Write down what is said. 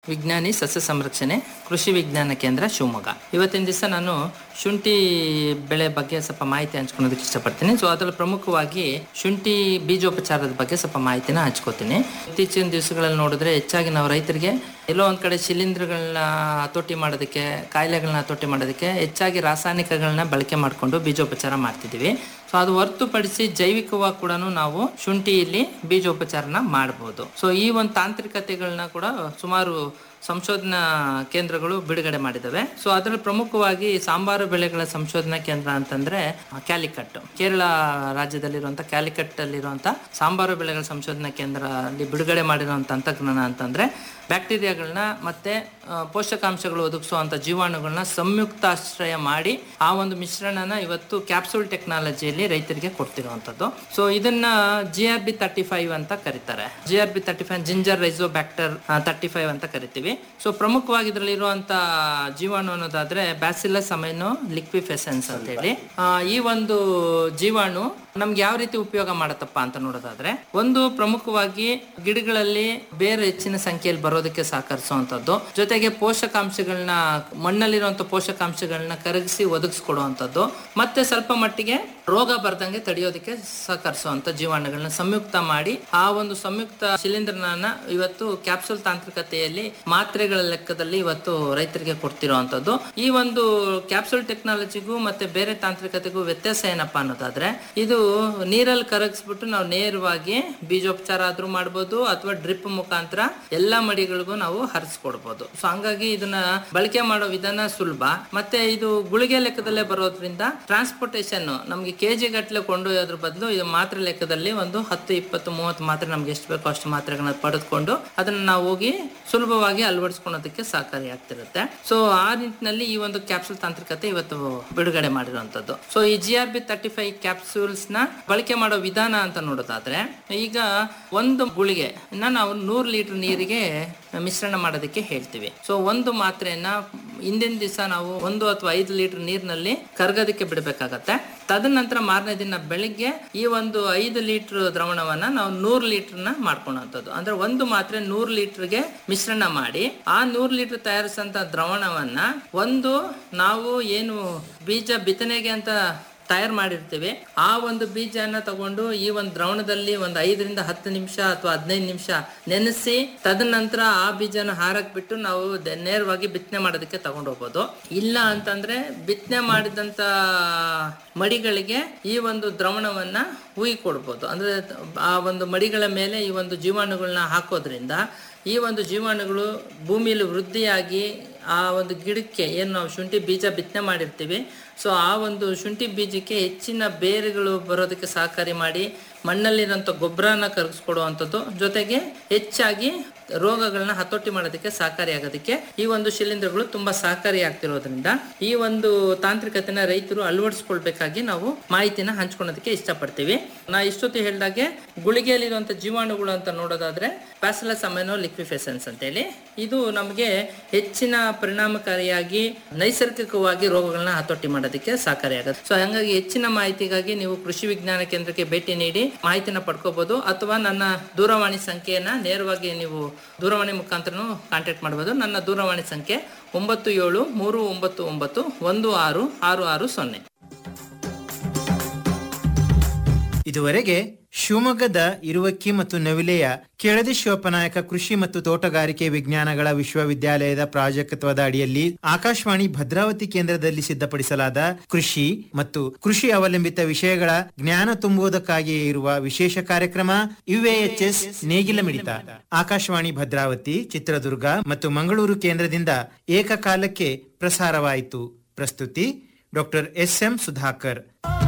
ವಿಜ್ಞಾನಿ ಸಸ್ಯ ಸಂರಕ್ಷಣೆ ಕೃಷಿ ವಿಜ್ಞಾನ ಕೇಂದ್ರ ಶಿವಮೊಗ್ಗ. ಇವತ್ತಿನ ದಿವಸ ನಾನು ಶುಂಠಿ ಬೆಳೆ ಬಗ್ಗೆ ಸ್ವಲ್ಪ ಮಾಹಿತಿ ಹಂಚ್ಕೊಳೋದಕ್ಕೆ ಇಷ್ಟಪಡ್ತೀನಿ. ಸೊ ಅದರಲ್ಲಿ ಪ್ರಮುಖವಾಗಿ ಶುಂಠಿ ಬೀಜೋಪಚಾರದ ಬಗ್ಗೆ ಸ್ವಲ್ಪ ಮಾಹಿತಿನ ಹಂಚ್ಕೋತೀನಿ. ಇತ್ತೀಚಿನ ದಿವಸಗಳಲ್ಲಿ ನೋಡಿದ್ರೆ ಹೆಚ್ಚಾಗಿ ನಾವು ರೈತರಿಗೆ ಎಲ್ಲೋ ಒಂದ್ ಕಡೆ ಶಿಲೀಂಧ್ರಗಳನ್ನ ಹತೋಟಿ ಮಾಡೋದಕ್ಕೆ, ಕಾಯಿಲೆಗಳನ್ನ ಹತೋಟಿ ಮಾಡೋದಕ್ಕೆ ಹೆಚ್ಚಾಗಿ ರಾಸಾಯನಿಕಗಳನ್ನ ಬಳಕೆ ಮಾಡಿಕೊಂಡು ಬೀಜೋಪಚಾರ ಮಾಡ್ತಿದ್ದೀವಿ. ಸೊ ಅದು ಹೊರತುಪಡಿಸಿ ಜೈವಿಕವಾಗಿ ಕೂಡ ನಾವು ಶುಂಠಿಯಲ್ಲಿ ಬೀಜೋಪಚಾರನ ಮಾಡಬಹುದು. ಸೊ ಈ ಒಂದು ತಾಂತ್ರಿಕತೆಗಳನ್ನ ಕೂಡ ಸುಮಾರು ಸಂಶೋಧನಾ ಕೇಂದ್ರಗಳು ಬಿಡುಗಡೆ ಮಾಡಿದ್ದಾವೆ. ಸೊ ಅದರಲ್ಲಿ ಪ್ರಮುಖವಾಗಿ ಸಾಂಬಾರು ಬೆಳೆಗಳ ಸಂಶೋಧನಾ ಕೇಂದ್ರ ಅಂತಂದ್ರೆ ಕ್ಯಾಲಿಕಟ್, ಕೇರಳ ರಾಜ್ಯದಲ್ಲಿರುವಂತಹ ಕ್ಯಾಲಿಕಟ್ ಅಲ್ಲಿರುವಂತಹ ಸಾಂಬಾರು ಬೆಳೆಗಳ ಸಂಶೋಧನಾ ಕೇಂದ್ರ ಅಲ್ಲಿ ಬಿಡುಗಡೆ ಮಾಡಿರುವಂತಹ ತಂತ್ರಜ್ಞಾನ ಅಂತಂದ್ರೆ ಬ್ಯಾಕ್ಟೀರಿಯಾಗಳನ್ನ ಮತ್ತೆ ಪೋಷಕಾಂಶಗಳು ಒದಗಿಸುವಂತ ಜೀವಾಣುಗಳನ್ನ ಸಂಯುಕ್ತಾಶ್ರಯ ಮಾಡಿ ಆ ಒಂದು ಮಿಶ್ರಣನ ಇವತ್ತು ಕ್ಯಾಪ್ಸೂಲ್ ಟೆಕ್ನಾಲಜಿಯಲ್ಲಿ ರೈತರಿಗೆ ಕೊಡ್ತಿರುವಂತದ್ದು. ಸೊ ಇದನ್ನ GRB35 ಅಂತ ಕರೀತಾರೆ. GRB35 ಜಿಂಜರ್ ರೈಸೋಬ್ಯಾಕ್ಟರ್ 35 ಅಂತ ಕರಿತೀವಿ. ಸೊ ಪ್ರಮುಖವಾಗಿ ಇದರಲ್ಲಿ ಇರುವಂತ ಜೀವಾಣು ಅನ್ನೋದಾದ್ರೆ ಬ್ಯಾಸಿಲಸ್ ಅಮೈನೋ ಲಿಕ್ವಿಫೆಸೆನ್ಸ್ ಅಂತ ಹೇಳಿ. ಈ ಒಂದು ಜೀವಾಣು ನಮ್ಗೆ ಯಾವ ರೀತಿ ಉಪಯೋಗ ಮಾಡತ್ತಪ್ಪ ಅಂತ ನೋಡೋದಾದ್ರೆ, ಒಂದು ಪ್ರಮುಖವಾಗಿ ಗಿಡಗಳಲ್ಲಿ ಬೇರೆ ಹೆಚ್ಚಿನ ಸಂಖ್ಯೆಯಲ್ಲಿ ಬರೋದಕ್ಕೆ ಸಹಕರಿಸುವಂತದ್ದು, ಜೊತೆಗೆ ಪೋಷಕಾಂಶಗಳನ್ನ ಮಣ್ಣಲ್ಲಿರುವಂತ ಪೋಷಕಾಂಶಗಳನ್ನ ಕರಗಿಸಿ ಒದಗಿಸ್ಕೊಡುವಂಥದ್ದು, ಮತ್ತೆ ಸ್ವಲ್ಪ ಮಟ್ಟಿಗೆ ರೋಗ ಬರ್ದಂಗೆ ತಡೆಯೋದಕ್ಕೆ ಸಹಕರಿಸುವಂತ ಜೀವಾಣುಗಳನ್ನ ಸಂಯುಕ್ತ ಮಾಡಿ ಆ ಒಂದು ಸಂಯುಕ್ತ ಶಿಲೀಂಧ್ರನ ಇವತ್ತು ಕ್ಯಾಪ್ಸೂಲ್ ತಾಂತ್ರಿಕತೆಯಲ್ಲಿ ಮಾತ್ರೆಗಳ ಲೆಕ್ಕದಲ್ಲಿ ಇವತ್ತು ರೈತರಿಗೆ ಕೊಡ್ತಿರುವಂತದ್ದು. ಈ ಒಂದು ಕ್ಯಾಪ್ಸೂಲ್ ಟೆಕ್ನಾಲಜಿಗೂ ಮತ್ತೆ ಬೇರೆ ತಾಂತ್ರಿಕತೆಗೂ ವ್ಯತ್ಯಾಸ ಏನಪ್ಪಾ ಅನ್ನೋದಾದ್ರೆ, ಇದು ನೀರಲ್ಲಿ ಕರಗಿಸ್ಬಿಟ್ಟು ನಾವು ನೇರವಾಗಿ ಬೀಜೋಪಚಾರ ಆದ್ರೂ ಮಾಡ್ಬೋದು ಅಥವಾ ಡ್ರಿಪ್ ಮುಖಾಂತರ ಎಲ್ಲಾ ಮಡಿಗಳಿಗೂ ನಾವು ಹರಿಸ್ಕೊಡ್ಬೋದು. ಸೊ ಹಂಗಾಗಿ ಇದನ್ನ ಬಳಕೆ ಮಾಡೋ ವಿಧಾನ ಸುಲಭ. ಮತ್ತೆ ಇದು ಗುಳಿಗೆ ಲೆಕ್ಕದಲ್ಲೇ ಬರೋದ್ರಿಂದ ಟ್ರಾನ್ಸ್ಪೋರ್ಟೇಷನ್ ನಮ್ಗೆ ಕೆಜಿ ಗಟ್ಟಲೆ ಕೊಂಡೊಯ್ಯೋದ್ರ ಬದಲು ಇದು ಮಾತ್ರೆ ಲೆಕ್ಕದಲ್ಲಿ ಒಂದು 10, 20, 30 ಮಾತ್ರೆ ನಮ್ಗೆ ಎಷ್ಟು ಬೇಕೋ ಅಷ್ಟು ಮಾತ್ರೆಗಳನ್ನ ಪಡೆದುಕೊಂಡು ಅದನ್ನ ನಾವು ಹೋಗಿ ಸುಲಭವಾಗಿ ಅಳವಡಿಸ್ಕೊಳೋದಕ್ಕೆ ಸಹಕಾರಿ ಆಗ್ತಿರುತ್ತೆ. ಸೊ ಆ ನಿಟ್ಟಿನಲ್ಲಿ ಈ ಒಂದು ಕ್ಯಾಪ್ಸೂಲ್ ತಾಂತ್ರಿಕತೆ ಇವತ್ತು ಬಿಡುಗಡೆ ಮಾಡಿರುವಂತದ್ದು. ಸೊ ಈ GRB35 ಕ್ಯಾಪ್ಸೂಲ್ಸ್ ನ ಬಳಕೆ ಮಾಡೋ ವಿಧಾನ ಅಂತ ನೋಡೋದಾದ್ರೆ, ಈಗ ಒಂದು ಗುಳಿಗೆ ನಾವು 100 ಲೀಟರ್ ನೀರಿಗೆ ಮಿಶ್ರಣ ಮಾಡೋದಕ್ಕೆ ಹೇಳ್ತೀವಿ. ಸೊ ಒಂದು ಮಾತ್ರೆಯನ್ನ ಹಿಂದಿನ ದಿವಸ ನಾವು 1 ಅಥವಾ 5 ಲೀಟರ್ ನೀರಿನಲ್ಲಿ ಕರಗೋದಕ್ಕೆ ಬಿಡಬೇಕಾಗತ್ತೆ. ತದನಂತರ ಮಾರನೇ ದಿನ ಬೆಳಿಗ್ಗೆ ಈ ಒಂದು 5 ಲೀಟರ್ ದ್ರವಣವನ್ನ ನಾವು 100 ಲೀಟರ್ನ ಮಾಡ್ಕೊಳ್ಳುವಂಥದ್ದು. ಅಂದ್ರೆ ಒಂದು ಮಾತ್ರೆ 100 ಲೀಟರ್ಗೆ ಮಿಶ್ರಣ ಮಾಡಿ ಆ 100 ಲೀಟರ್ ತಯಾರಿಸಂತ ದ್ರವಣವನ್ನ ಒಂದು ನಾವು ಏನು ಬೀಜ ಬಿತ್ತನೆಗೆ ಅಂತ ತಯಾರು ಮಾಡಿರ್ತೀವಿ ಆ ಒಂದು ಬೀಜನ ತಗೊಂಡು ಈ ಒಂದು ದ್ರವಣದಲ್ಲಿ ಒಂದು 5 ರಿಂದ 10 ನಿಮಿಷ ಅಥವಾ 15 ನಿಮಿಷ ನೆನೆಸಿ ತದನಂತರ ಆ ಬೀಜನ ಹಾರಕ್ ಬಿಟ್ಟು ನಾವು ನೇರವಾಗಿ ಬಿತ್ತನೆ ಮಾಡೋದಕ್ಕೆ ತಗೊಂಡು ಹೋಗ್ಬೋದು. ಇಲ್ಲ ಅಂತಂದ್ರೆ ಬಿತ್ತನೆ ಮಾಡಿದಂತ ಮಡಿಗಳಿಗೆ ಈ ಒಂದು ದ್ರವಣವನ್ನ ಹೂಯಿ ಕೊಡ್ಬೋದು. ಅಂದ್ರೆ ಆ ಒಂದು ಮಡಿಗಳ ಮೇಲೆ ಈ ಒಂದು ಜೀವಾಣುಗಳನ್ನ ಹಾಕೋದ್ರಿಂದ ಈ ಒಂದು ಜೀವಾಣುಗಳು ಭೂಮಿಯಲ್ಲಿ ವೃದ್ಧಿಯಾಗಿ ಆ ಒಂದು ಗಿಡಕ್ಕೆ ಏನು ನಾವು ಶುಂಠಿ ಬೀಜ ಬಿತ್ತನೆ ಮಾಡಿರ್ತೀವಿ, ಸೊ ಆ ಒಂದು ಶುಂಠಿ ಬೀಜಕ್ಕೆ ಹೆಚ್ಚಿನ ಬೇರುಗಳು ಬರೋದಕ್ಕೆ ಸಹಕಾರಿ ಮಾಡಿ ಮಣ್ಣಲ್ಲಿರೋಂಥ ಗೊಬ್ಬರನ ಕರಗಿಸ್ಕೊಡುವಂಥದ್ದು, ಜೊತೆಗೆ ಹೆಚ್ಚಾಗಿ ರೋಗಗಳನ್ನ ಹತೋಟಿ ಮಾಡೋದಕ್ಕೆ ಸಹಕಾರಿ ಆಗೋದಕ್ಕೆ ಈ ಒಂದು ಶಿಲೀಂಧ್ರಗಳು ತುಂಬಾ ಸಹಕಾರಿ ಆಗ್ತಿರೋದ್ರಿಂದ ಈ ಒಂದು ತಾಂತ್ರಿಕತೆನ ರೈತರು ಅಳವಡಿಸ್ಕೊಳ್ಬೇಕಾಗಿ ನಾವು ಮಾಹಿತಿನ ಹಂಚ್ಕೊಳ್ಳೋದಕ್ಕೆ ಇಷ್ಟಪಡ್ತೀವಿ. ನಾ ಇಷ್ಟೊತ್ತು ಹೇಳಿದಾಗೆ ಗುಳಿಗೆಯಲ್ಲಿರುವಂತ ಜೀವಾಣುಗಳು ಅಂತ ನೋಡೋದಾದ್ರೆ ಬ್ಯಾಸಿಲಸ್ ಅಮೈನೋ ಲಿಕ್ವಿಫೆಸೆನ್ಸ್ ಅಂತೇಳಿ ಇದು ನಮಗೆ ಹೆಚ್ಚಿನ ಪರಿಣಾಮಕಾರಿಯಾಗಿ ನೈಸರ್ಗಿಕವಾಗಿ ರೋಗಗಳನ್ನ ಹತೋಟಿ ಮಾಡೋದಕ್ಕೆ ಸಹಕಾರಿ ಆಗುತ್ತೆ. ಸೊ ಹಾಗಾಗಿ ಹೆಚ್ಚಿನ ಮಾಹಿತಿಗಾಗಿ ನೀವು ಕೃಷಿ ವಿಜ್ಞಾನ ಕೇಂದ್ರಕ್ಕೆ ಭೇಟಿ ನೀಡಿ ಮಾಹಿತಿನ ಪಡ್ಕೋಬಹುದು ಅಥವಾ ನನ್ನ ದೂರವಾಣಿ ಸಂಖ್ಯೆಯನ್ನ ನೇರವಾಗಿ ನೀವು ದೂರವಾಣಿ ಮುಖಾಂತರ ಕಾಂಟ್ಯಾಕ್ಟ್ ಮಾಡಬಹುದು. ನನ್ನ ದೂರವಾಣಿ ಸಂಖ್ಯೆ 9739916660. ಇದುವರೆಗೆ ಶಿವಮೊಗ್ಗದ ಇರುವಕ್ಕಿ ಮತ್ತು ನವಿಲೆಯ ಕೆಳದಿ ಶಿವಪ್ಪನಾಯಕ ಕೃಷಿ ಮತ್ತು ತೋಟಗಾರಿಕೆ ವಿಜ್ಞಾನಗಳ ವಿಶ್ವವಿದ್ಯಾಲಯದ ಪ್ರಾಜೆಕ್ಟ್ವದ ಅಡಿಯಲ್ಲಿ ಆಕಾಶವಾಣಿ ಭದ್ರಾವತಿ ಕೇಂದ್ರದಲ್ಲಿ ಸಿದ್ಧಪಡಿಸಲಾದ ಕೃಷಿ ಮತ್ತು ಕೃಷಿ ಅವಲಂಬಿತ ವಿಷಯಗಳ ಜ್ಞಾನ ತುಂಬುವುದಕ್ಕಾಗಿಯೇ ಇರುವ ವಿಶೇಷ ಕಾರ್ಯಕ್ರಮ UAHS ನೇಗಿಲ ಮಿಡಿತ ಆಕಾಶವಾಣಿ ಭದ್ರಾವತಿ, ಚಿತ್ರದುರ್ಗ ಮತ್ತು ಮಂಗಳೂರು ಕೇಂದ್ರದಿಂದ ಏಕಕಾಲಕ್ಕೆ ಪ್ರಸಾರವಾಯಿತು. ಪ್ರಸ್ತುತಿ ಡಾಕ್ಟರ್ SM ಸುಧಾಕರ್.